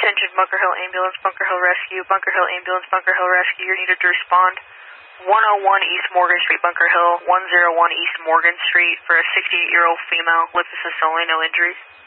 Attention Bunker Hill Ambulance, Bunker Hill Rescue, Bunker Hill Ambulance, Bunker Hill Rescue. You're needed to respond 101 East Morgan Street, Bunker Hill, 101 East Morgan Street for a 68-year-old female. Lip assist only, no injuries.